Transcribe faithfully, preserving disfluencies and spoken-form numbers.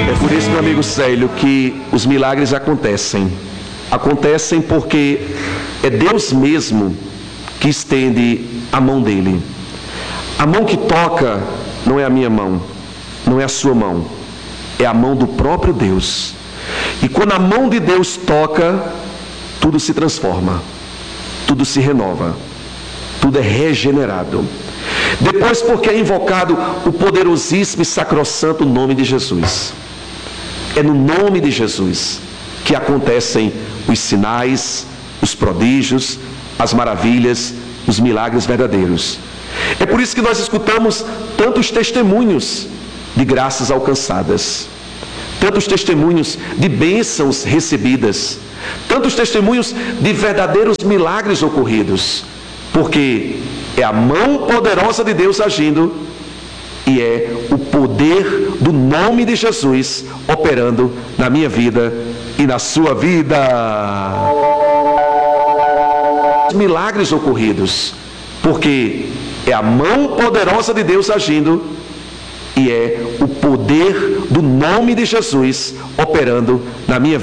É por isso, meu amigo Célio, que os milagres acontecem. Acontecem porque é Deus mesmo que estende a mão dele. A mão que toca não é a minha mão, não é a sua mão, é a mão do próprio Deus. E quando a mão de Deus toca, tudo se transforma, tudo se renova, tudo é regenerado. Depois, porque é invocado o poderosíssimo e sacrossanto nome de Jesus. É no nome de Jesus que acontecem os sinais, os prodígios, as maravilhas, os milagres verdadeiros. É por isso que nós escutamos tantos testemunhos de graças alcançadas, tantos testemunhos de bênçãos recebidas, tantos testemunhos de verdadeiros milagres ocorridos, porque é a mão poderosa de Deus agindo e é o poder do nome de Jesus operando na minha vida e na sua vida. Milagres ocorridos, porque é a mão poderosa de Deus agindo e é o poder do nome de Jesus operando na minha vida.